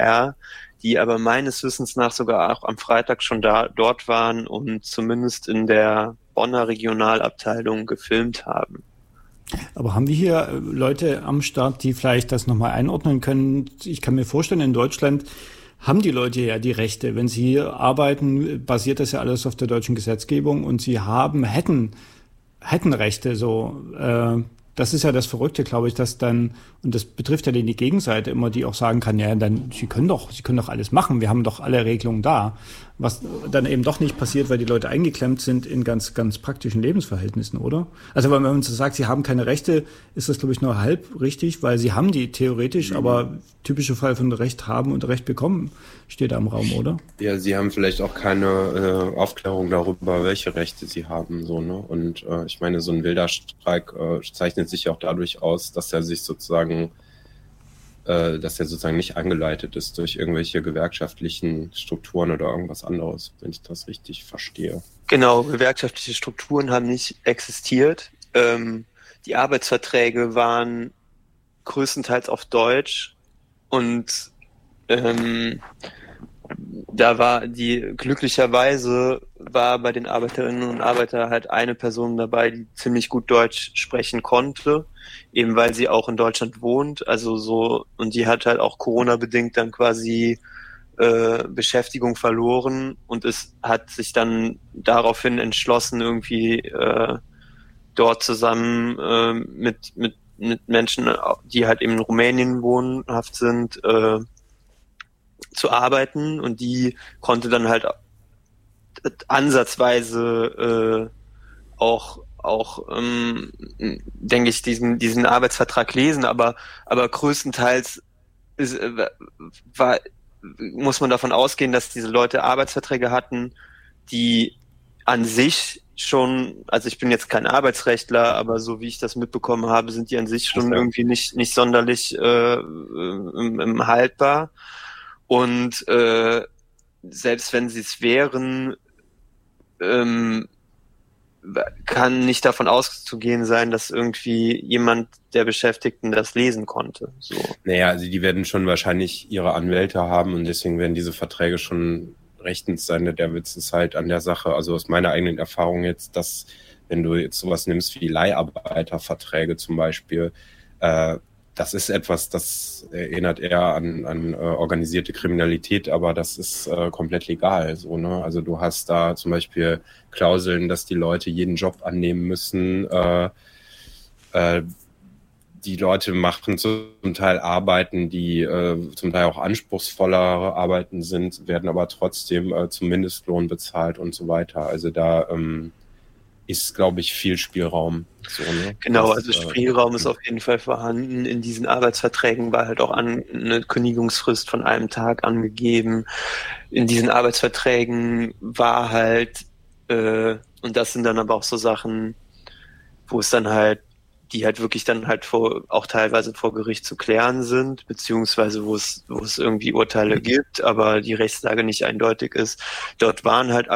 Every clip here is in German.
NDR, die aber meines Wissens nach sogar auch am Freitag schon dort waren und zumindest in der Bonner Regionalabteilung gefilmt haben. Aber haben wir hier Leute am Start, die vielleicht das nochmal einordnen können? Ich kann mir vorstellen, in Deutschland haben die Leute ja die Rechte. Wenn sie hier arbeiten, basiert das ja alles auf der deutschen Gesetzgebung und sie hätten Rechte, so. Das ist ja das Verrückte, glaube ich, dass dann, und das betrifft ja die Gegenseite immer, die auch sagen kann, ja, dann, Sie können doch alles machen, wir haben doch alle Regelungen da. Was dann eben doch nicht passiert, weil die Leute eingeklemmt sind in ganz, ganz praktischen Lebensverhältnissen, oder? Also, wenn man so sagt, sie haben keine Rechte, ist das, glaube ich, nur halb richtig, weil sie haben die theoretisch, aber typischer Fall von Recht haben und Recht bekommen steht da im Raum, oder? Ja, sie haben vielleicht auch keine Aufklärung darüber, welche Rechte sie haben, so, ne? Und ich meine, so ein wilder Streik zeichnet sich ja auch dadurch aus, dass er sozusagen nicht angeleitet ist durch irgendwelche gewerkschaftlichen Strukturen oder irgendwas anderes, wenn ich das richtig verstehe. Genau, gewerkschaftliche Strukturen haben nicht existiert. Die Arbeitsverträge waren größtenteils auf Deutsch und glücklicherweise war bei den Arbeiterinnen und Arbeitern halt eine Person dabei, die ziemlich gut Deutsch sprechen konnte, eben weil sie auch in Deutschland wohnt, also so, und die hat halt auch Corona-bedingt dann quasi Beschäftigung verloren und es hat sich dann daraufhin entschlossen, irgendwie dort zusammen mit Menschen, die halt eben in Rumänien wohnhaft sind, zu arbeiten, und die konnte dann halt ansatzweise auch denke ich, diesen Arbeitsvertrag lesen, aber größtenteils muss man davon ausgehen, dass diese Leute Arbeitsverträge hatten, die an sich schon, also ich bin jetzt kein Arbeitsrechtler, aber so wie ich das mitbekommen habe, sind die an sich schon irgendwie nicht sonderlich haltbar. Und selbst wenn sie es wären, kann nicht davon auszugehen sein, dass irgendwie jemand der Beschäftigten das lesen konnte. So. Naja, also die werden schon wahrscheinlich ihre Anwälte haben und deswegen werden diese Verträge schon rechtens sein. Der Witz ist halt an der Sache, also aus meiner eigenen Erfahrung jetzt, dass wenn du jetzt sowas nimmst wie Leiharbeiterverträge zum Beispiel, das ist etwas, das erinnert eher an organisierte Kriminalität, aber das ist komplett legal. So, ne? Also du hast da zum Beispiel Klauseln, dass die Leute jeden Job annehmen müssen. Die Leute machen zum Teil Arbeiten, die zum Teil auch anspruchsvollere Arbeiten sind, werden aber trotzdem zum Mindestlohn bezahlt und so weiter. Also da ist, glaube ich, viel Spielraum. So, ne? Genau, also Spielraum ist auf jeden Fall vorhanden. In diesen Arbeitsverträgen war halt auch eine Kündigungsfrist von einem Tag angegeben. In diesen Arbeitsverträgen war halt, und das sind dann aber auch so Sachen, wo es dann halt, die halt wirklich dann halt auch teilweise vor Gericht zu klären sind, beziehungsweise wo es irgendwie Urteile gibt, aber die Rechtslage nicht eindeutig ist. Dort waren halt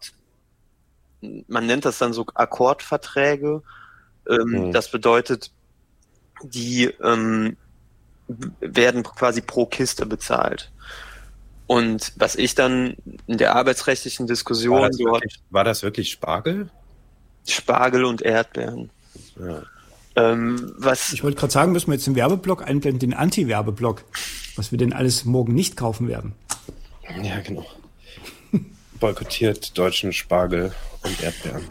man nennt das dann so Akkordverträge. Das bedeutet, die werden quasi pro Kiste bezahlt. Und was ich dann in der arbeitsrechtlichen Diskussion war das wirklich Spargel? Spargel und Erdbeeren. Ja. Ich wollte gerade sagen, müssen wir jetzt den Werbeblock einblenden, den Anti-Werbeblock, was wir denn alles morgen nicht kaufen werden. Ja, genau. Boykottiert deutschen Spargel und Erdbeeren.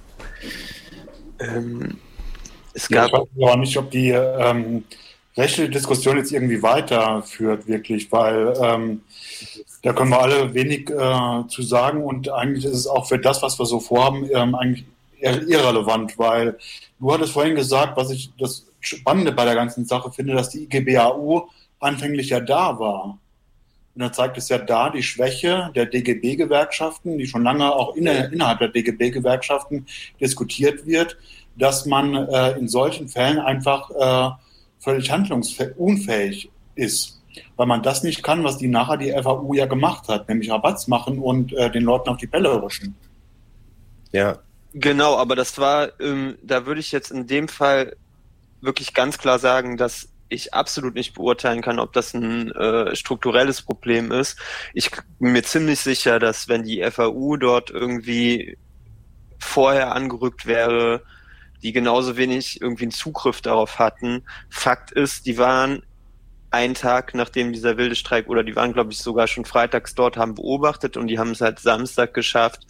Ich weiß auch nicht, ob die rechtliche Diskussion jetzt irgendwie weiterführt, wirklich, weil da können wir alle wenig zu sagen und eigentlich ist es auch für das, was wir so vorhaben, eigentlich irrelevant, weil du hattest vorhin gesagt, was ich das Spannende bei der ganzen Sache finde, dass die IGBAU anfänglich ja da war. Und dann zeigt es ja da die Schwäche der DGB-Gewerkschaften, die schon lange auch innerhalb der DGB-Gewerkschaften diskutiert wird, dass man in solchen Fällen einfach völlig handlungsunfähig ist, weil man das nicht kann, was nachher die FAU ja gemacht hat, nämlich Rabatz machen und den Leuten auf die Bälle rutschen. Ja. Genau, aber das war, da würde ich jetzt in dem Fall wirklich ganz klar sagen, dass ich absolut nicht beurteilen kann, ob das ein strukturelles Problem ist. Ich bin mir ziemlich sicher, dass wenn die FAU dort irgendwie vorher angerückt wäre, die genauso wenig irgendwie einen Zugriff darauf hatten. Fakt ist, die waren einen Tag, nachdem dieser wilde Streik, oder die waren, glaube ich, sogar schon freitags dort, haben beobachtet und die haben es halt Samstag geschafft,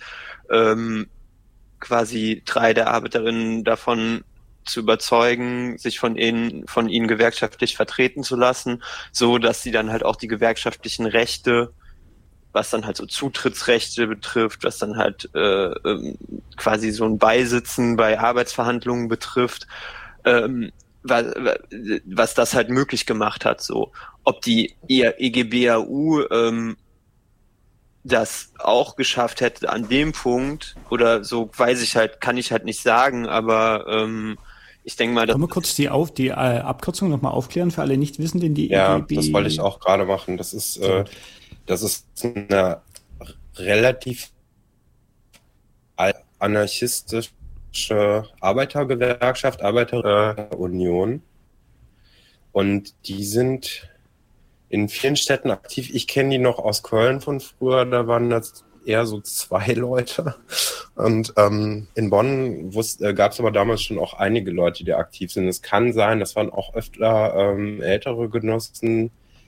quasi 3 der Arbeiterinnen davon zu überzeugen, sich von ihnen gewerkschaftlich vertreten zu lassen, so dass sie dann halt auch die gewerkschaftlichen Rechte, was dann halt so Zutrittsrechte betrifft, was dann halt quasi so ein Beisitzen bei Arbeitsverhandlungen betrifft, was das halt möglich gemacht hat. So, ob die EGBAU das auch geschafft hätte an dem Punkt oder so, kann ich halt nicht sagen, aber ich denke mal, Können wir kurz die Abkürzung nochmal aufklären für alle Nichtwissenden, die Ja, EGB? das wollte ich auch gerade machen. Das ist eine relativ anarchistische Arbeitergewerkschaft, Arbeiterunion. Und die sind in vielen Städten aktiv. Ich kenne die noch aus Köln von früher, da waren das eher so 2 Leute. Und in Bonn gab es aber damals schon auch einige Leute, die aktiv sind. Es kann sein, das waren auch öfter ältere Genossen,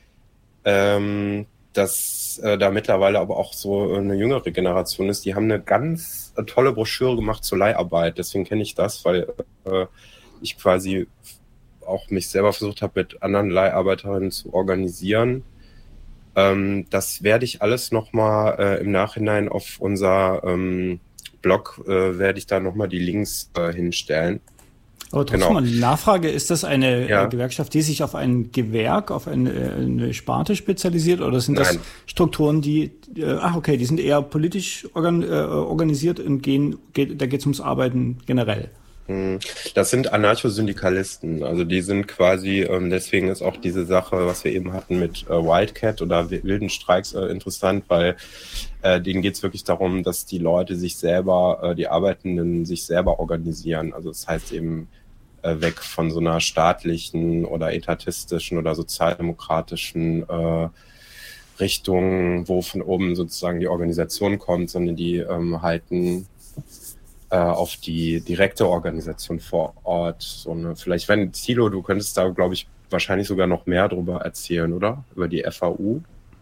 dass da mittlerweile aber auch so eine jüngere Generation ist. Die haben eine ganz tolle Broschüre gemacht zur Leiharbeit. Deswegen kenne ich das, weil ich quasi auch mich selber versucht habe, mit anderen Leiharbeiterinnen zu organisieren. Das werde ich alles nochmal im Nachhinein auf unser Blog, werde ich da nochmal die Links hinstellen. Aber trotzdem mal eine Nachfrage, ist das eine Gewerkschaft, die sich auf ein Gewerk, auf eine Sparte spezialisiert, oder sind das Strukturen, die sind eher politisch organisiert und da geht es ums Arbeiten generell? Das sind Anarchosyndikalisten, also die sind quasi, deswegen ist auch diese Sache, was wir eben hatten mit Wildcat oder wilden Streiks interessant, weil denen geht es wirklich darum, dass die Leute sich selber, die Arbeitenden sich selber organisieren. Also das heißt eben weg von so einer staatlichen oder etatistischen oder sozialdemokratischen Richtung, wo von oben sozusagen die Organisation kommt, sondern die halten auf die direkte Organisation vor Ort. Vielleicht, Thilo, du könntest da, glaube ich, wahrscheinlich sogar noch mehr drüber erzählen, oder? Über die FAU?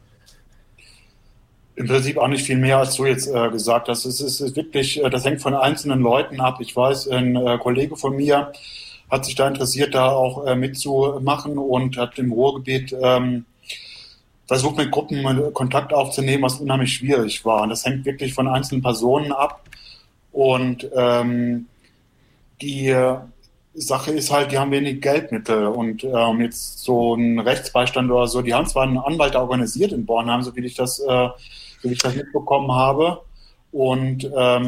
Im Prinzip auch nicht viel mehr, als du jetzt gesagt hast. Es ist wirklich, das hängt von einzelnen Leuten ab. Ich weiß, ein Kollege von mir hat sich da interessiert, da auch mitzumachen und hat im Ruhrgebiet versucht, mit Gruppen Kontakt aufzunehmen, was unheimlich schwierig war. Und das hängt wirklich von einzelnen Personen ab. Und die Sache ist halt, die haben wenig Geldmittel und jetzt so einen Rechtsbeistand oder so, die haben zwar einen Anwalt organisiert in Bornheim, so wie ich das mitbekommen habe, und ich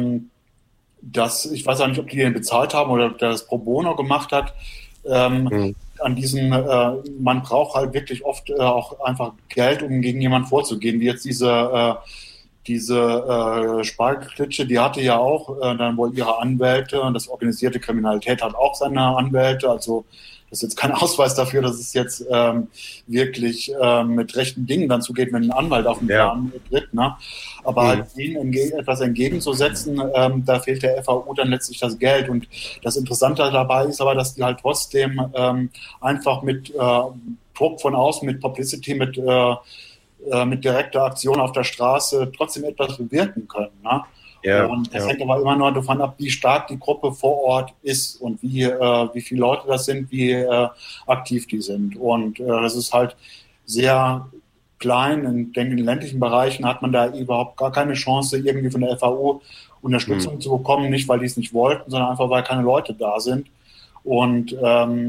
weiß auch nicht, ob die den bezahlt haben oder ob der das pro bono gemacht hat. An diesen, man braucht halt wirklich oft auch einfach Geld, um gegen jemanden vorzugehen, wie jetzt diese Spargelklitsche, die hatte ja auch dann wohl ihre Anwälte, und das organisierte Kriminalität hat auch seine Anwälte, also das ist jetzt kein Ausweis dafür, dass es jetzt wirklich mit rechten Dingen dann zugeht, wenn ein Anwalt auf den Plan tritt, ne? Aber halt denen etwas entgegenzusetzen, da fehlt der FAU dann letztlich das Geld, und das Interessante dabei ist aber, dass die halt trotzdem einfach mit Druck von außen, mit Publicity, mit direkter Aktion auf der Straße trotzdem etwas bewirken können. Ne? Und das hängt aber immer nur davon ab, wie stark die Gruppe vor Ort ist und wie viele Leute das sind, wie aktiv die sind. Und das ist halt sehr klein. Ich denke, in den ländlichen Bereichen hat man da überhaupt gar keine Chance, irgendwie von der FAU Unterstützung zu bekommen. Nicht, weil die es nicht wollten, sondern einfach, weil keine Leute da sind. Und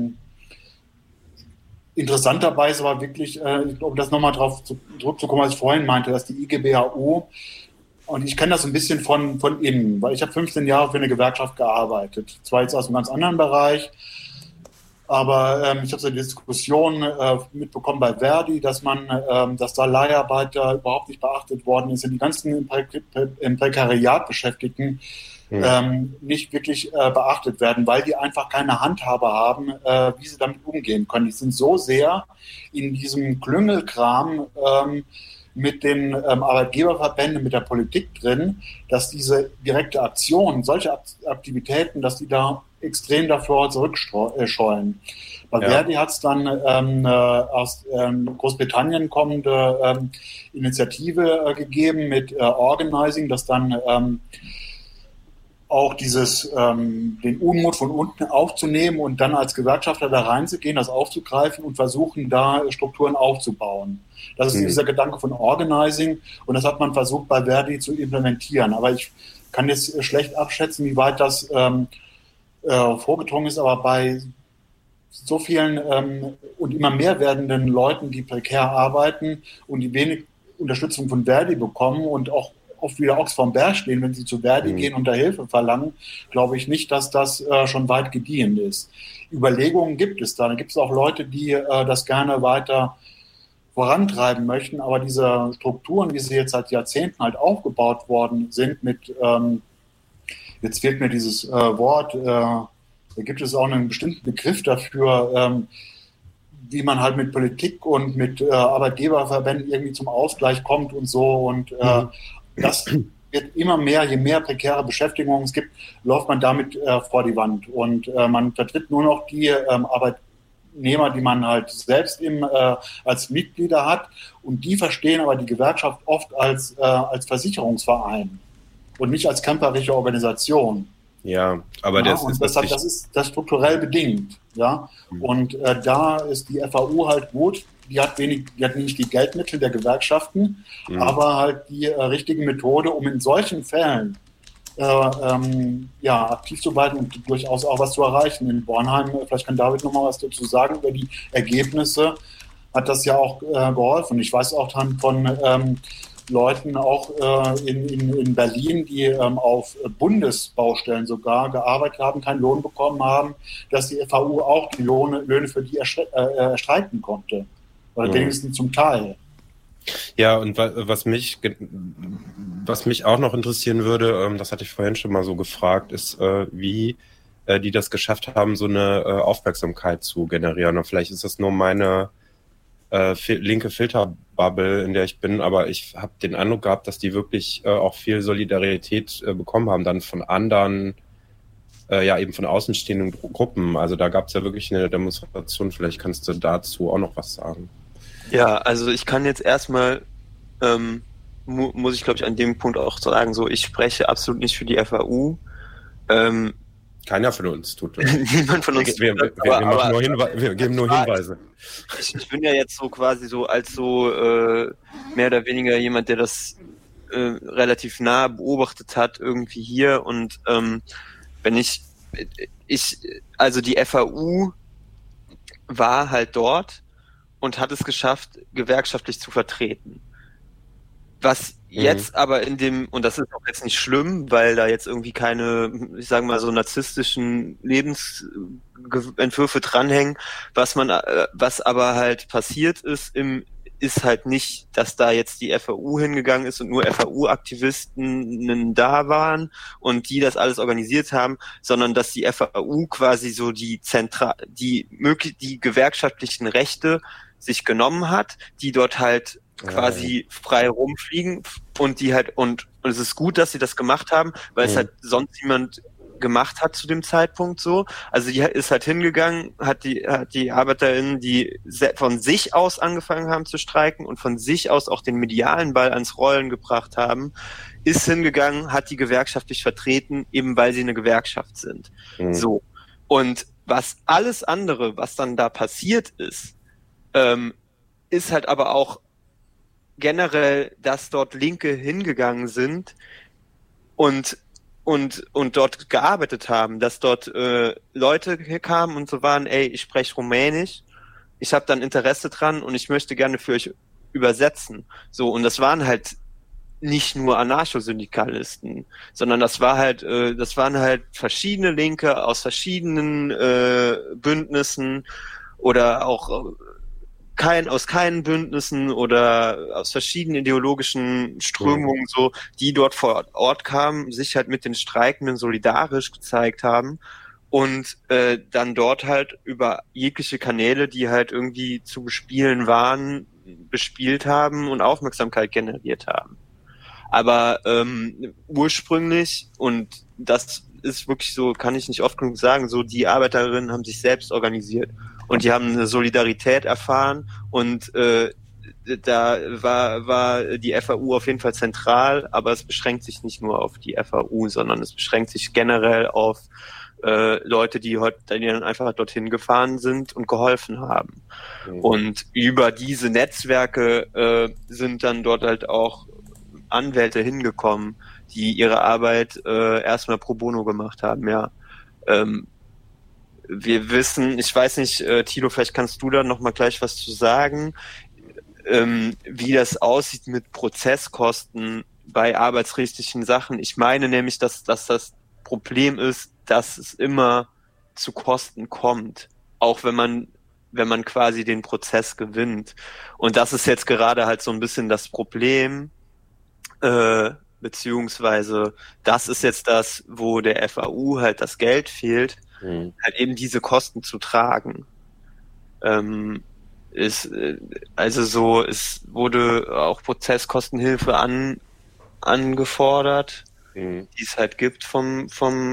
interessant dabei ist aber wirklich, um das nochmal drauf zurückzukommen, was ich vorhin meinte, dass die IGBAU, und ich kenne das ein bisschen von innen, weil ich habe 15 Jahre für eine Gewerkschaft gearbeitet. Zwar jetzt aus einem ganz anderen Bereich, Aber ich habe so die Diskussion mitbekommen bei Verdi, dass da Leiharbeiter überhaupt nicht beachtet worden ist, und die ganzen im Prekariat Beschäftigten nicht wirklich beachtet werden, weil die einfach keine Handhabe haben, wie sie damit umgehen können. Die sind so sehr in diesem Klüngelkram mit den Arbeitgeberverbänden, mit der Politik drin, dass diese direkte Aktion, solche Aktivitäten, dass die da extrem davor zurückscheuen. Bei Verdi hat es dann aus Großbritannien kommende Initiative gegeben mit Organizing, das dann auch den Unmut von unten aufzunehmen und dann als Gewerkschafter da reinzugehen, das aufzugreifen und versuchen, da Strukturen aufzubauen. Das ist dieser Gedanke von Organizing, und das hat man versucht, bei Verdi zu implementieren. Aber ich kann jetzt schlecht abschätzen, wie weit das vorgedrungen ist, aber bei so vielen und immer mehr werdenden Leuten, die prekär arbeiten und die wenig Unterstützung von Verdi bekommen und auch oft wieder Ochs vorm Berg stehen, wenn sie zu Verdi gehen und da Hilfe verlangen, glaube ich nicht, dass das schon weit gediehen ist. Überlegungen gibt es da. Da gibt es auch Leute, die das gerne weiter vorantreiben möchten, aber diese Strukturen, wie sie jetzt seit Jahrzehnten halt aufgebaut worden sind mit, jetzt fehlt mir dieses Wort, da gibt es auch einen bestimmten Begriff dafür, wie man halt mit Politik und mit Arbeitgeberverbänden irgendwie zum Ausgleich kommt und so, und das wird immer mehr, je mehr prekäre Beschäftigungen es gibt, läuft man damit vor die Wand, und man vertritt nur noch die Arbeitnehmer, die man halt selbst als Mitglieder hat, und die verstehen aber die Gewerkschaft oft als Versicherungsverein und nicht als kämpferische Organisation. Ja, aber das ist das strukturell bedingt, ja. Und da ist die FAU halt gut. Die hat nicht die Geldmittel der Gewerkschaften, aber halt die richtige Methode, um in solchen Fällen aktiv zu bleiben und durchaus auch was zu erreichen. In Bornheim, vielleicht kann David noch mal was dazu sagen, über die Ergebnisse hat das ja auch geholfen. Ich weiß auch dann von Leuten auch in Berlin, die auf Bundesbaustellen sogar gearbeitet haben, keinen Lohn bekommen haben, dass die FAU auch die Löhne für die erstreiten konnte. Oder wenigstens zum Teil. Ja, und was mich auch noch interessieren würde, das hatte ich vorhin schon mal so gefragt, ist, wie die das geschafft haben, so eine Aufmerksamkeit zu generieren. Und vielleicht ist das nur meine linke Filterbubble, in der ich bin, aber ich habe den Eindruck gehabt, dass die wirklich auch viel Solidarität bekommen haben, dann von anderen, eben von außenstehenden Gruppen. Also da gab es ja wirklich eine Demonstration. Vielleicht kannst du dazu auch noch was sagen. Ja, also ich kann jetzt erstmal, muss ich glaube ich an dem Punkt auch sagen, so ich spreche absolut nicht für die FAU. Keiner von uns tut das. Niemand von uns wir geben nur Hinweise. Ich bin ja jetzt so quasi so als so mehr oder weniger jemand, der das relativ nah beobachtet hat irgendwie hier, und also die FAU war halt dort und hat es geschafft, gewerkschaftlich zu vertreten. Was jetzt aber und das ist auch jetzt nicht schlimm, weil da jetzt irgendwie keine, ich sage mal so narzisstischen Lebensentwürfe dranhängen, was aber halt passiert ist ist halt nicht, dass da jetzt die FAU hingegangen ist und nur FAU-Aktivisten da waren und die das alles organisiert haben, sondern dass die FAU quasi so die gewerkschaftlichen Rechte sich genommen hat, die dort halt quasi frei rumfliegen, und die halt, und es ist gut, dass sie das gemacht haben, weil es halt sonst niemand gemacht hat zu dem Zeitpunkt so. Also die ist halt hingegangen, hat die ArbeiterInnen, die von sich aus angefangen haben zu streiken und von sich aus auch den medialen Ball ans Rollen gebracht haben, ist hingegangen, hat die gewerkschaftlich vertreten, eben weil sie eine Gewerkschaft sind. So. Und was alles andere, was dann da passiert ist halt aber auch generell, dass dort Linke hingegangen sind und dort gearbeitet haben, dass dort Leute kamen und so waren, ich spreche Rumänisch, ich habe dann Interesse dran und ich möchte gerne für euch übersetzen. So, und das waren halt nicht nur Anarchosyndikalisten, sondern das waren halt verschiedene Linke aus verschiedenen Bündnissen oder auch aus keinen Bündnissen oder aus verschiedenen ideologischen Strömungen so, die dort vor Ort kamen, sich halt mit den Streikenden solidarisch gezeigt haben und dann dort halt über jegliche Kanäle, die halt irgendwie zu bespielen waren, bespielt haben und Aufmerksamkeit generiert haben. Aber ursprünglich, und das ist wirklich so, kann ich nicht oft genug sagen, so die Arbeiterinnen haben sich selbst organisiert und die haben eine Solidarität erfahren und da war die FAU auf jeden Fall zentral, aber es beschränkt sich nicht nur auf die FAU, sondern es beschränkt sich generell auf Leute, die dann einfach dorthin gefahren sind und geholfen haben. Mhm. Und über diese Netzwerke sind dann dort halt auch Anwälte hingekommen, die ihre Arbeit erstmal pro bono gemacht haben, ja. Wir wissen, ich weiß nicht, Thilo, vielleicht kannst du da noch mal gleich was zu sagen, wie das aussieht mit Prozesskosten bei arbeitsrechtlichen Sachen. Ich meine nämlich, dass das Problem ist, dass es immer zu Kosten kommt, auch wenn man quasi den Prozess gewinnt. Und das ist jetzt gerade halt so ein bisschen das Problem, beziehungsweise das ist jetzt das, wo der FAU halt das Geld fehlt, halt eben diese Kosten zu tragen. Es wurde auch Prozesskostenhilfe angefordert, die es halt gibt von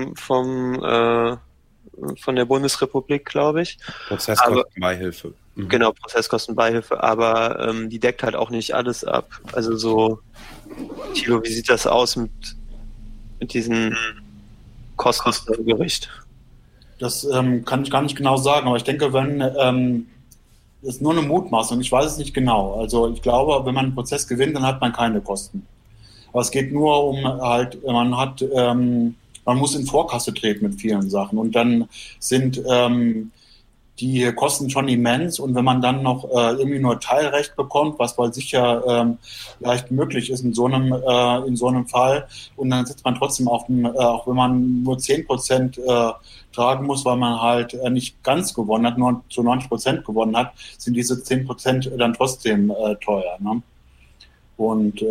der Bundesrepublik, glaube ich. Prozesskostenbeihilfe. Genau, Prozesskostenbeihilfe, aber die deckt halt auch nicht alles ab. Also so, Thilo, wie sieht das aus mit diesen Kosten vor Gericht? Das kann ich gar nicht genau sagen, aber ich denke, wenn das ist nur eine Mutmaßung, ich weiß es nicht genau. Also ich glaube, wenn man einen Prozess gewinnt, dann hat man keine Kosten. Aber es geht nur um halt, man muss in Vorkasse treten mit vielen Sachen und dann sind die Kosten schon immens und wenn man dann noch irgendwie nur Teilrecht bekommt, was wohl sicher leicht möglich ist in so einem Fall und dann sitzt man trotzdem auf dem, auch wenn man nur 10% tragen muss, weil man halt nicht ganz gewonnen hat, nur zu 90% gewonnen hat, sind diese 10% dann trotzdem teuer. Ne? Und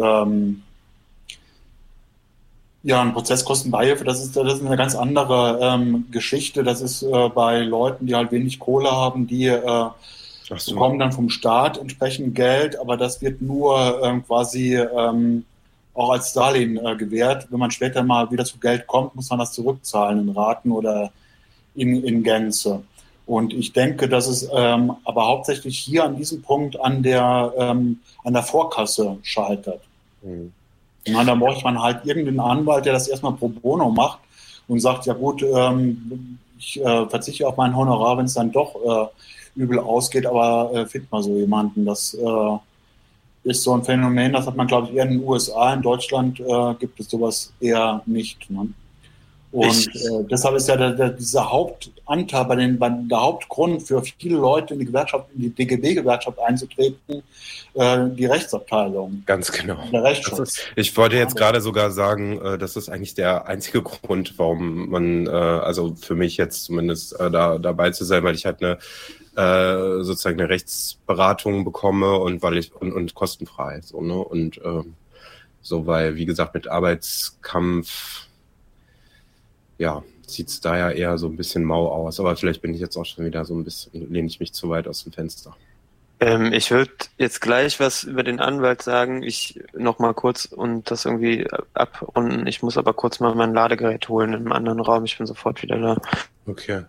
ja, ein Prozesskostenbeihilfe, das ist eine ganz andere Geschichte. Das ist bei Leuten, die halt wenig Kohle haben, die bekommen dann vom Staat entsprechend Geld, aber das wird nur quasi auch als Darlehen gewährt. Wenn man später mal wieder zu Geld kommt, muss man das zurückzahlen in Raten oder in Gänze. Und ich denke, dass es aber hauptsächlich hier an diesem Punkt an der Vorkasse scheitert. Mhm. Na, dann braucht man halt irgendeinen Anwalt, der das erstmal pro bono macht und sagt, ja gut, ich verzichte auf mein Honorar, wenn es dann doch übel ausgeht, aber findet mal so jemanden. Das ist so ein Phänomen, das hat man, glaube ich, eher in den USA. In Deutschland gibt es sowas eher nicht. Ne? Und deshalb ist ja dieser Hauptanteil, der Hauptgrund für viele Leute in die DGB-Gewerkschaft einzutreten, die Rechtsabteilung. Ganz genau. Der Rechtsschutz. Ich wollte jetzt gerade sogar sagen, das ist eigentlich der einzige Grund, warum man, also für mich jetzt zumindest dabei zu sein, weil ich halt sozusagen eine Rechtsberatung bekomme und und kostenfrei. So, ne? Und so, weil, wie gesagt, mit Arbeitskampf ja, sieht es da ja eher so ein bisschen mau aus. Aber vielleicht bin ich jetzt auch schon wieder so ein bisschen, lehne ich mich zu weit aus dem Fenster. Ich würde jetzt gleich was über den Anwalt sagen. Ich noch mal kurz und das irgendwie abrunden. Ich muss aber kurz mal mein Ladegerät holen in einem anderen Raum. Ich bin sofort wieder da. Okay.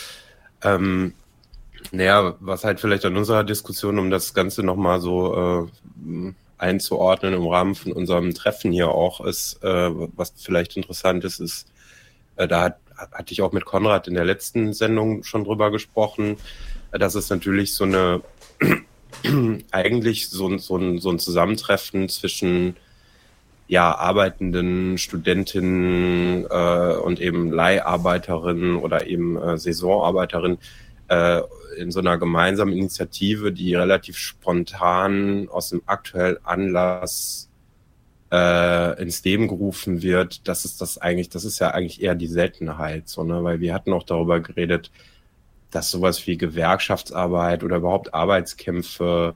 Naja, was halt vielleicht an unserer Diskussion, um das Ganze nochmal so einzuordnen im Rahmen von unserem Treffen hier auch ist, was vielleicht interessant ist, da hatte ich auch mit Konrad in der letzten Sendung schon drüber gesprochen, dass es natürlich so eine eigentlich so ein Zusammentreffen zwischen arbeitenden Studentinnen und eben Leiharbeiterinnen oder eben Saisonarbeiterinnen in so einer gemeinsamen Initiative, die relativ spontan aus dem aktuellen Anlass ins Leben gerufen wird, das ist ja eigentlich eher die Seltenheit, so, ne? Weil wir hatten auch darüber geredet, dass sowas wie Gewerkschaftsarbeit oder überhaupt Arbeitskämpfe,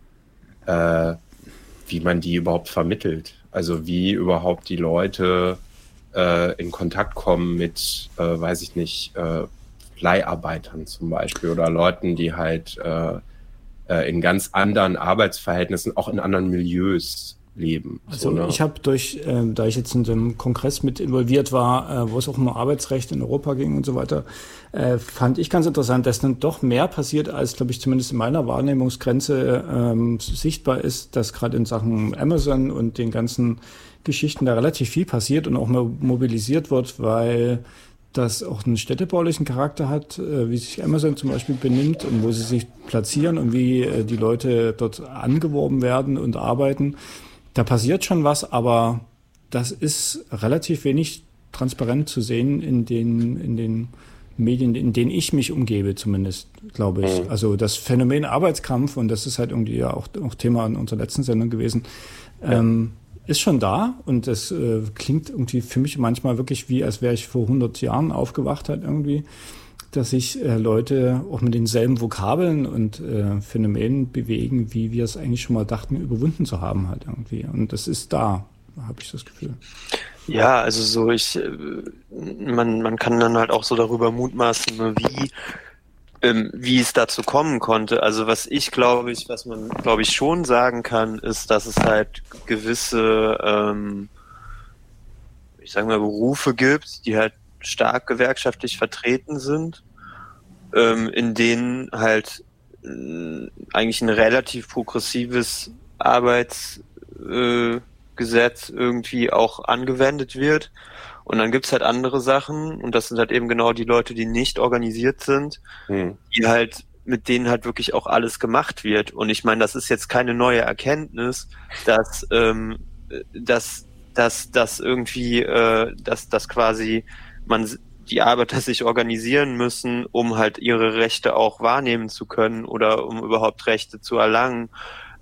wie man die überhaupt vermittelt. Also wie überhaupt die Leute in Kontakt kommen mit, weiß ich nicht, Leiharbeitern zum Beispiel oder Leuten, die halt in ganz anderen Arbeitsverhältnissen, auch in anderen Milieus leben. Also so, ne? ich habe da ich jetzt in dem Kongress mit involviert war, wo es auch um Arbeitsrecht in Europa ging und so weiter, fand ich ganz interessant, dass dann doch mehr passiert, als, glaube ich, zumindest in meiner Wahrnehmungsgrenze sichtbar ist, dass gerade in Sachen Amazon und den ganzen Geschichten da relativ viel passiert und auch mobilisiert wird, weil das auch einen städtebaulichen Charakter hat, wie sich Amazon zum Beispiel benimmt und wo sie sich platzieren und wie die Leute dort angeworben werden und arbeiten. Da passiert schon was, aber das ist relativ wenig transparent zu sehen in den Medien, in denen ich mich umgebe, zumindest, glaube ich. Also das Phänomen Arbeitskampf, und das ist halt irgendwie ja auch Thema in unserer letzten Sendung gewesen, ist schon da, und das klingt irgendwie für mich manchmal wirklich wie, als wäre ich vor 100 Jahren aufgewacht halt irgendwie, dass sich Leute auch mit denselben Vokabeln und Phänomenen bewegen, wie wir es eigentlich schon mal dachten, überwunden zu haben halt irgendwie. Und das ist da, habe ich das Gefühl. Ja, also so man kann dann halt auch so darüber mutmaßen, ne, wie es dazu kommen konnte. Also was man glaube ich schon sagen kann, ist, dass es halt gewisse, ich sag mal, Berufe gibt, die halt stark gewerkschaftlich vertreten sind, in denen halt eigentlich ein relativ progressives Arbeitsgesetz irgendwie auch angewendet wird. Und dann gibt's halt andere Sachen, und das sind halt eben genau die Leute, die nicht organisiert sind, die halt, mit denen halt wirklich auch alles gemacht wird. Und ich meine, das ist jetzt keine neue Erkenntnis, dass quasi die Arbeiter sich organisieren müssen, um halt ihre Rechte auch wahrnehmen zu können oder um überhaupt Rechte zu erlangen.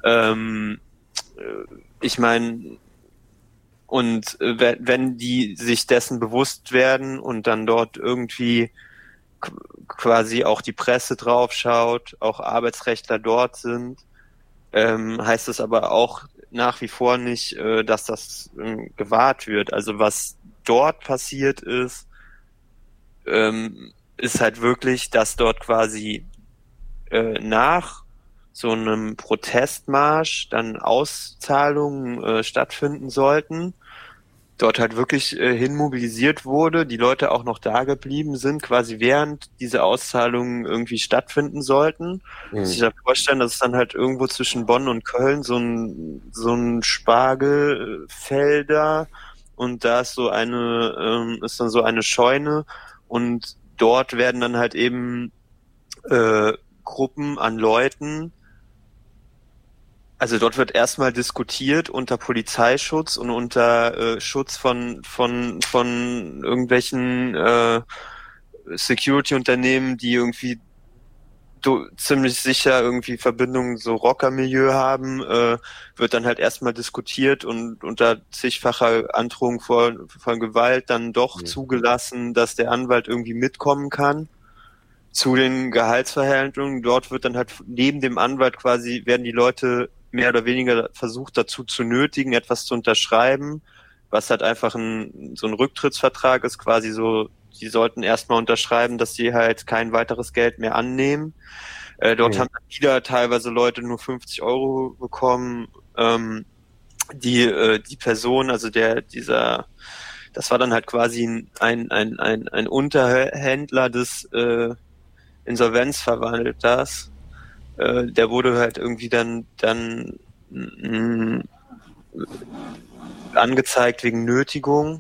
Ich meine, und wenn die sich dessen bewusst werden und dann dort irgendwie quasi auch die Presse draufschaut, auch Arbeitsrechtler dort sind, heißt es aber auch nach wie vor nicht, dass das gewahrt wird. Also was dort passiert ist halt wirklich, dass dort quasi nach so einem Protestmarsch dann Auszahlungen stattfinden sollten, dort halt wirklich hinmobilisiert wurde, die Leute auch noch da geblieben sind, quasi während diese Auszahlungen irgendwie stattfinden sollten. Muss ich da vorstellen, dass es dann halt irgendwo zwischen Bonn und Köln so ein Spargelfelder, und da ist ist dann so eine Scheune, und dort werden dann halt eben Gruppen an Leuten, also dort wird erstmal diskutiert unter Polizeischutz und unter Schutz von irgendwelchen Security-Unternehmen, die irgendwie ziemlich sicher irgendwie Verbindungen so Rockermilieu haben, wird dann halt erstmal diskutiert und unter zigfacher Androhung von Gewalt dann doch zugelassen, dass der Anwalt irgendwie mitkommen kann zu den Gehaltsverhandlungen. Dort wird dann halt neben dem Anwalt quasi, werden die Leute mehr oder weniger versucht dazu zu nötigen, etwas zu unterschreiben, was halt einfach so ein Rücktrittsvertrag ist, quasi so, die sollten erstmal unterschreiben, dass sie halt kein weiteres Geld mehr annehmen. Dort haben wieder teilweise Leute nur 50 Euro bekommen. Die Person, also das war dann halt quasi ein Unterhändler des Insolvenzverwalters. Der wurde halt irgendwie dann angezeigt wegen Nötigung.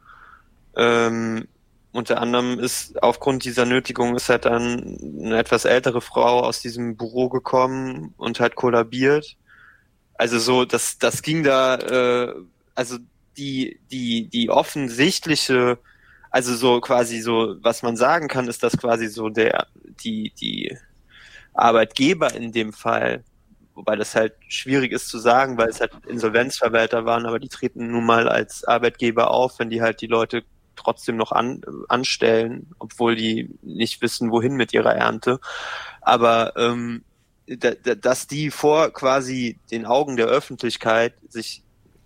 Unter anderem ist aufgrund dieser Nötigung ist halt dann eine etwas ältere Frau aus diesem Büro gekommen und hat kollabiert. Also so, das ging da, also die offensichtliche, also so quasi so, was man sagen kann, ist, dass quasi so die Arbeitgeber in dem Fall wobei das halt schwierig ist zu sagen, weil es halt Insolvenzverwalter waren, aber die treten nun mal als Arbeitgeber auf, wenn die halt die Leute trotzdem noch anstellen, obwohl die nicht wissen, wohin mit ihrer Ernte. Aber dass die vor quasi den Augen der Öffentlichkeit sich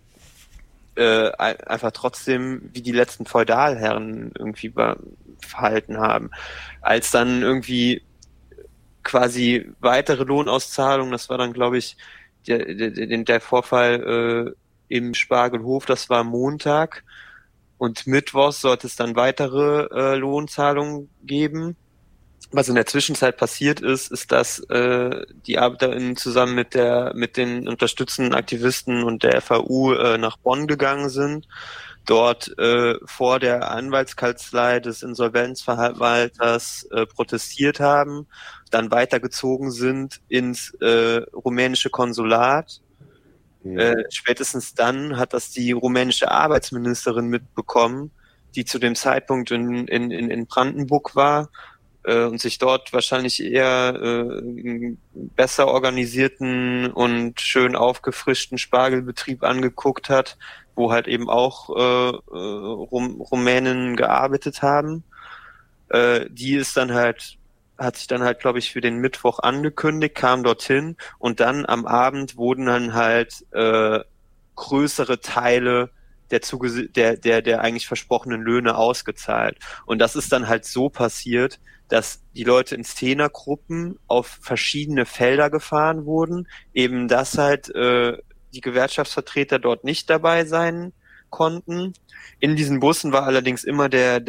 einfach trotzdem wie die letzten Feudalherren irgendwie verhalten haben. Als dann irgendwie quasi weitere Lohnauszahlungen, das war dann, glaube ich, der Vorfall im Spargelhof, das war Montag, und mittwochs sollte es dann weitere Lohnzahlungen geben. Was in der Zwischenzeit passiert ist, dass die ArbeiterInnen zusammen mit den unterstützenden Aktivisten und der FAU nach Bonn gegangen sind, dort vor der Anwaltskanzlei des Insolvenzverwalters protestiert haben, dann weitergezogen sind ins rumänische Konsulat. Spätestens dann hat das die rumänische Arbeitsministerin mitbekommen, die zu dem Zeitpunkt in Brandenburg war, und sich dort wahrscheinlich eher besser organisierten und schön aufgefrischten Spargelbetrieb angeguckt hat, wo halt eben auch Rumänen gearbeitet haben. Die ist dann halt, hat sich dann halt, glaube ich, für den Mittwoch angekündigt, kam dorthin, und dann am Abend wurden dann halt größere Teile der eigentlich versprochenen Löhne ausgezahlt. Und das ist dann halt so passiert, dass die Leute in Zehnergruppen auf verschiedene Felder gefahren wurden, eben dass halt die Gewerkschaftsvertreter dort nicht dabei sein konnten. In diesen Bussen war allerdings immer der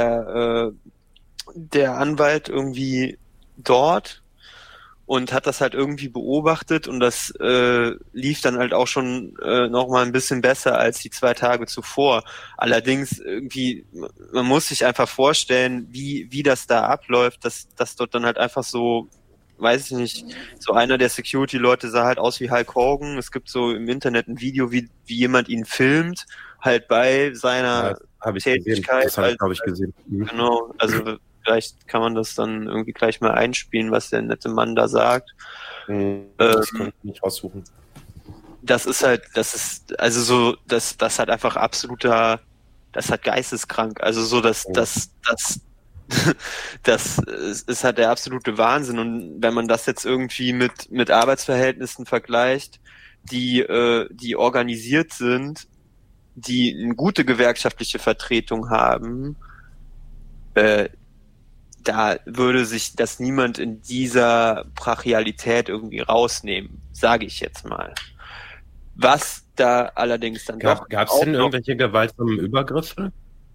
Anwalt irgendwie dort und hat das halt irgendwie beobachtet, und das lief dann halt auch schon noch mal ein bisschen besser als die 2 Tage zuvor. Allerdings irgendwie, man muss sich einfach vorstellen, wie das da abläuft, dass dort dann halt einfach so, weiß ich nicht, so einer der Security-Leute sah halt aus wie Hulk Hogan. Es gibt so im Internet ein Video, wie jemand ihn filmt, halt bei seiner Tätigkeit. Das habe ich, glaube ich, gesehen. Genau, also vielleicht kann man das dann irgendwie gleich mal einspielen, was der nette Mann da sagt. Das kann ich nicht raussuchen. Das ist halt einfach absoluter, das ist halt geisteskrank. Also so, das ist halt der absolute Wahnsinn. Und wenn man das jetzt irgendwie mit Arbeitsverhältnissen vergleicht, die organisiert sind, die eine gute gewerkschaftliche Vertretung haben, da würde sich das niemand in dieser Brachialität irgendwie rausnehmen, sage ich jetzt mal. Was da allerdings dann Gab es denn irgendwelche gewaltsamen Übergriffe?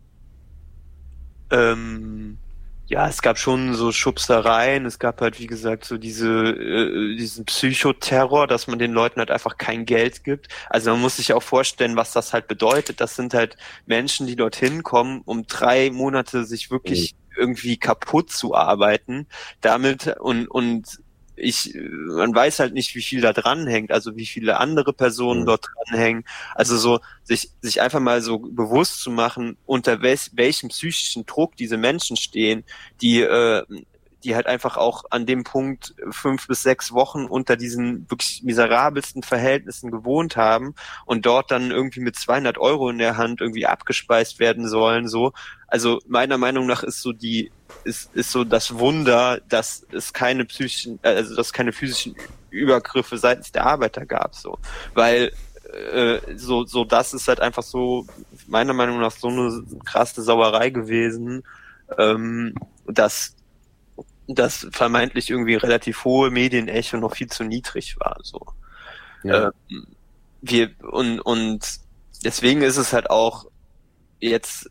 Ja, es gab schon so Schubsereien, es gab halt, wie gesagt, so diesen Psychoterror, dass man den Leuten halt einfach kein Geld gibt. Also man muss sich auch vorstellen, was das halt bedeutet. Das sind halt Menschen, die dorthin kommen, um 3 Monate sich wirklich irgendwie kaputt zu arbeiten. Damit und man weiß halt nicht, wie viel da dranhängt, also wie viele andere Personen dort dranhängen. Also so sich einfach mal so bewusst zu machen, unter welchem psychischen Druck diese Menschen stehen, die halt einfach auch an dem Punkt 5 bis 6 Wochen unter diesen wirklich miserabelsten Verhältnissen gewohnt haben und dort dann irgendwie mit 200 € in der Hand irgendwie abgespeist werden sollen, so. Also meiner Meinung nach ist so so das Wunder, dass es keine physischen Übergriffe seitens der Arbeiter gab, so. Weil so das ist halt einfach so meiner Meinung nach so eine krasse Sauerei gewesen, dass das vermeintlich irgendwie relativ hohe Medienecho noch viel zu niedrig war, so. Ja. Und deswegen ist es halt auch jetzt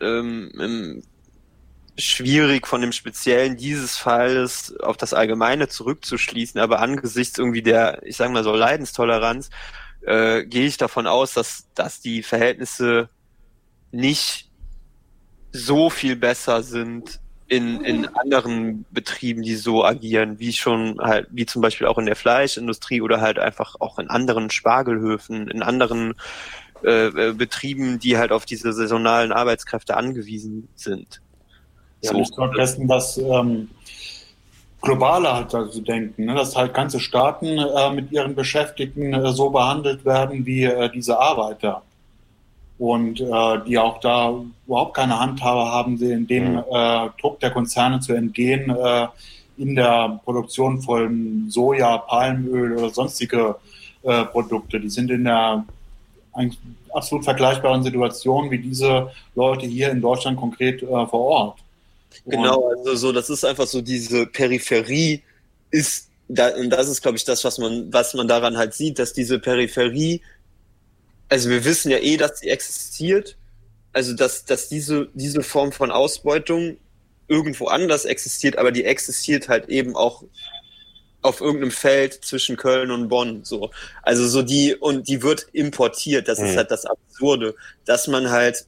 schwierig von dem Speziellen dieses Falles auf das Allgemeine zurückzuschließen, aber angesichts irgendwie der, ich sage mal so, Leidenstoleranz, gehe ich davon aus, dass die Verhältnisse nicht so viel besser sind in anderen Betrieben, die so agieren, wie zum Beispiel auch in der Fleischindustrie oder halt einfach auch in anderen Spargelhöfen, in anderen Betrieben, die halt auf diese saisonalen Arbeitskräfte angewiesen sind. Ja, so. Nicht nur dessen, dass globaler halt also denken, ne? Dass halt ganze Staaten mit ihren Beschäftigten so behandelt werden wie diese Arbeiter. Und die auch da überhaupt keine Handhabe haben, dem Druck der Konzerne zu entgehen, in der Produktion von Soja, Palmöl oder sonstige Produkte. Die sind in der eigentlich absolut vergleichbaren Situation wie diese Leute hier in Deutschland konkret vor Ort. Genau, also so, das ist einfach so, diese Peripherie ist, und das ist, glaube ich, das, was man daran halt sieht, dass diese Peripherie, also wir wissen ja dass sie existiert, also dass diese Form von Ausbeutung irgendwo anders existiert, aber die existiert halt eben auch auf irgendeinem Feld zwischen Köln und Bonn, so. Also so die wird importiert, das ist halt das Absurde, dass man halt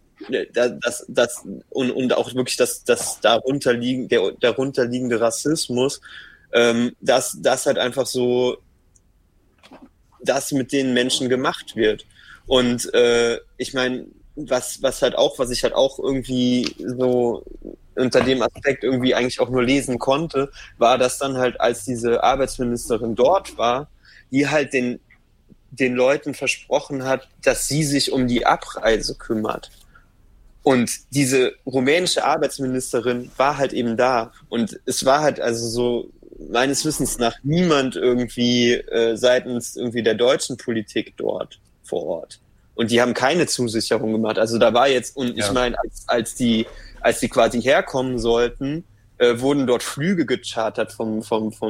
und auch wirklich das darunterliegende Rassismus, dass halt einfach so das mit den Menschen gemacht wird. Und ich meine, was ich halt auch irgendwie so unter dem Aspekt irgendwie eigentlich auch nur lesen konnte, war, dass dann halt, als diese Arbeitsministerin dort war, die halt den Leuten versprochen hat, dass sie sich um die Abreise kümmert. Und diese rumänische Arbeitsministerin war halt eben da. Und es war halt also so meines Wissens nach niemand irgendwie seitens irgendwie der deutschen Politik dort vor Ort. Und die haben keine Zusicherung gemacht. Also da war jetzt, und ich meine, als die quasi herkommen sollten, wurden dort Flüge gechartert vom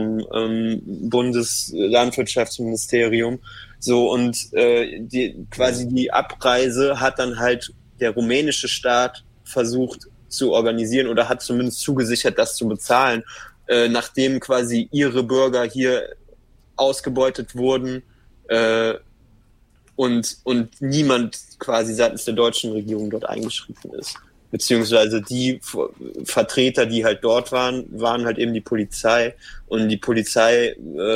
Bundeslandwirtschaftsministerium. So, und die Abreise hat dann halt der rumänische Staat versucht zu organisieren oder hat zumindest zugesichert, das zu bezahlen, nachdem quasi ihre Bürger hier ausgebeutet wurden und niemand quasi seitens der deutschen Regierung dort eingeschritten ist. Beziehungsweise die Vertreter, die halt dort waren halt eben die Polizei. Und die Polizei,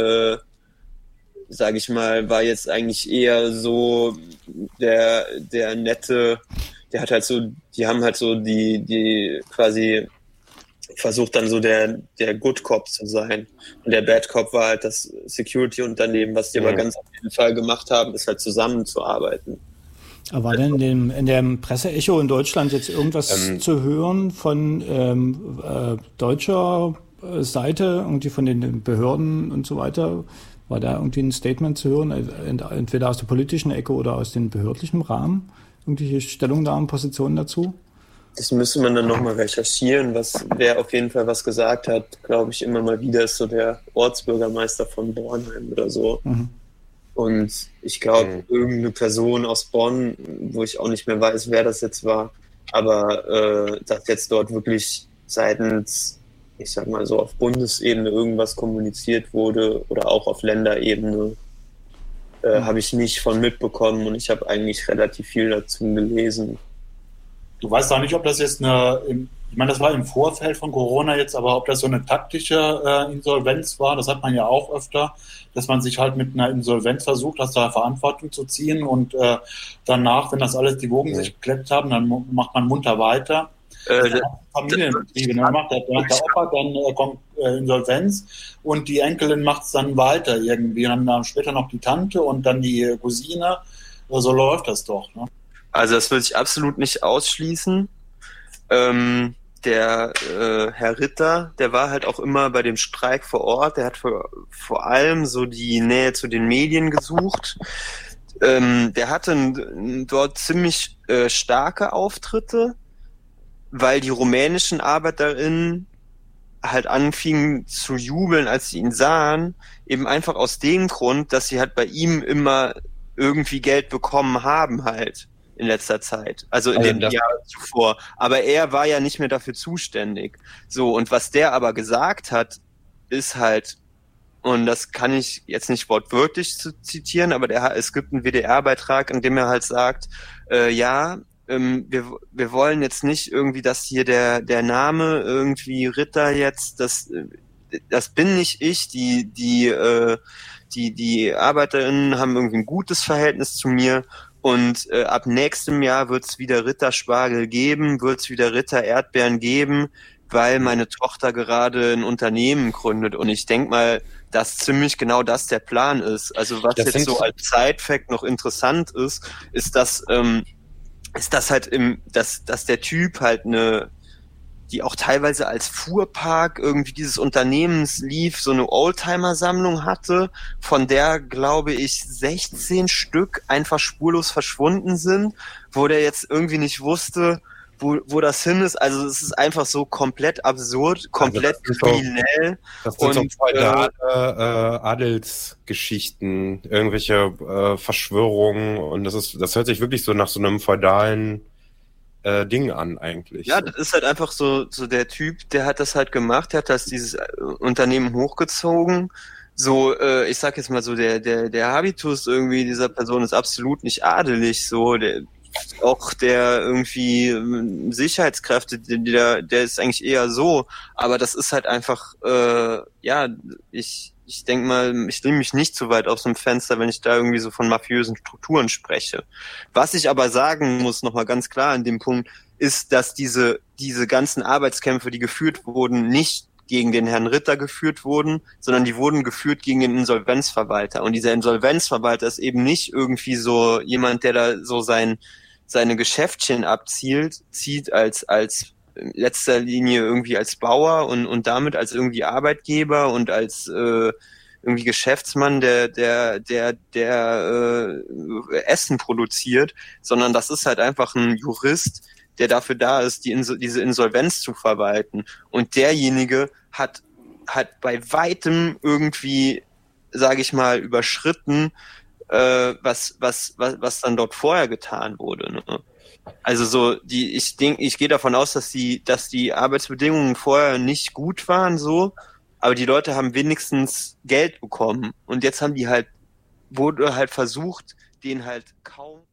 sage ich mal, war jetzt eigentlich eher so der nette, die haben halt so die quasi versucht dann so der Good Cop zu sein. Und der Bad Cop war halt das Security-Unternehmen, was die aber ganz auf jeden Fall gemacht haben, ist halt zusammenzuarbeiten. Aber war denn in dem Presseecho in Deutschland jetzt irgendwas zu hören von deutscher Seite, irgendwie von den Behörden und so weiter? War da irgendwie ein Statement zu hören, entweder aus der politischen Ecke oder aus dem behördlichen Rahmen? Irgendwelche Stellungnahmen, Positionen dazu? Das müsste man dann nochmal recherchieren, wer auf jeden Fall was gesagt hat, glaube ich, immer mal wieder, ist so der Ortsbürgermeister von Bornheim oder so. Mhm. Und ich glaube, irgendeine Person aus Bonn, wo ich auch nicht mehr weiß, wer das jetzt war, aber dass jetzt dort wirklich seitens, ich sag mal so, auf Bundesebene irgendwas kommuniziert wurde oder auch auf Länderebene, habe ich nicht von mitbekommen, und ich habe eigentlich relativ viel dazu gelesen. Du weißt auch nicht, ob das jetzt ich meine, das war im Vorfeld von Corona jetzt, aber ob das so eine taktische Insolvenz war, das hat man ja auch öfter, dass man sich halt mit einer Insolvenz versucht, aus der Verantwortung zu ziehen, und danach, wenn das alles die Wogen sich geklemmt haben, dann macht man munter weiter. Familienbetriebe, dann macht der Opa, dann kommt Insolvenz und die Enkelin macht es dann weiter irgendwie, und dann später noch die Tante und dann die Cousine. So läuft das doch, ne? Also das würde ich absolut nicht ausschließen. Der Herr Ritter, der war halt auch immer bei dem Streik vor Ort. Der hat vor allem so die Nähe zu den Medien gesucht. Der hatte dort ziemlich starke Auftritte, weil die rumänischen ArbeiterInnen halt anfingen zu jubeln, als sie ihn sahen, eben einfach aus dem Grund, dass sie halt bei ihm immer irgendwie Geld bekommen haben halt in letzter Zeit, also in den Jahren zuvor. Aber er war ja nicht mehr dafür zuständig. So, und was der aber gesagt hat, ist halt, und das kann ich jetzt nicht wortwörtlich zitieren, aber es gibt einen WDR-Beitrag, in dem er halt sagt, wir wollen jetzt nicht irgendwie, dass hier der Name irgendwie Ritter jetzt, das bin nicht ich, die ArbeiterInnen haben irgendwie ein gutes Verhältnis zu mir, und ab nächstem Jahr wird es wieder Ritterspargel geben, wird es wieder Ritter Erdbeeren geben, weil meine Tochter gerade ein Unternehmen gründet. Und ich denke mal, dass ziemlich genau das der Plan ist. Also was das jetzt so als Side-Fact noch interessant ist, ist, dass halt dass der Typ halt die auch teilweise als Fuhrpark irgendwie dieses Unternehmens lief, so eine Oldtimer-Sammlung hatte, von der, glaube ich, 16 Stück einfach spurlos verschwunden sind, wo der jetzt irgendwie nicht wusste, wo das hin ist. Also es ist einfach so komplett absurd, komplett kriminell. Das sind so feudale Adelsgeschichten, irgendwelche Verschwörungen, und das hört sich wirklich so nach so einem feudalen Ding an eigentlich. Ja, das ist halt einfach so der Typ, der hat das halt gemacht, der hat dieses Unternehmen hochgezogen. So, ich sag jetzt mal so, der Habitus irgendwie dieser Person ist absolut nicht adelig, so, der irgendwie Sicherheitskräfte, der ist eigentlich eher so, aber das ist halt einfach, ich denke mal, ich lehne mich nicht zu weit aus dem Fenster, wenn ich da irgendwie so von mafiösen Strukturen spreche. Was ich aber sagen muss, nochmal ganz klar an dem Punkt, ist, dass diese ganzen Arbeitskämpfe, die geführt wurden, nicht gegen den Herrn Ritter geführt wurden, sondern die wurden geführt gegen den Insolvenzverwalter. Und dieser Insolvenzverwalter ist eben nicht irgendwie so jemand, der da so seine Geschäftchen zieht als in letzter Linie irgendwie als Bauer und damit als irgendwie Arbeitgeber und als irgendwie Geschäftsmann, der Essen produziert, sondern das ist halt einfach ein Jurist, der dafür da ist, diese Insolvenz zu verwalten. Und derjenige hat bei weitem irgendwie, sage ich mal, überschritten, was dann dort vorher getan wurde. Ne? Also so, ich gehe davon aus, dass die Arbeitsbedingungen vorher nicht gut waren, so, aber die Leute haben wenigstens Geld bekommen. Und jetzt wurde halt versucht, denen halt kaum